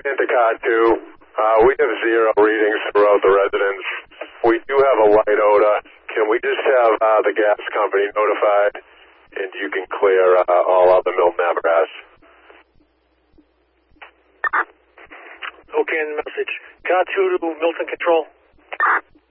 into car 2. We have 0 readings throughout the residence. We do have a light odor. Can we just have the gas company notified, and you can clear all other Milton apparatus? Okay, in the message. Car 2 to Milton Control.